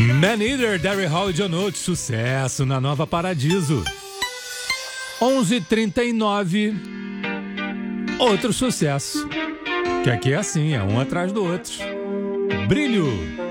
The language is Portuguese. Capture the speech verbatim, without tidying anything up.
Man Eater, Derry Hall e John Oates, sucesso na Nova Paradiso. onze e trinta e nove, outro sucesso, que aqui é assim, é um atrás do outro. Brilho.